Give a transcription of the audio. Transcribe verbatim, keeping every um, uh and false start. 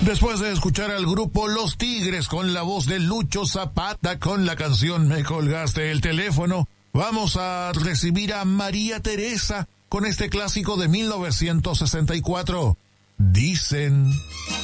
Después de escuchar al grupo Los Tigres con la voz de Lucho Zapata con la canción Me colgaste el teléfono, vamos a recibir a María Teresa con este clásico de mil novecientos sesenta y cuatro. Dicen...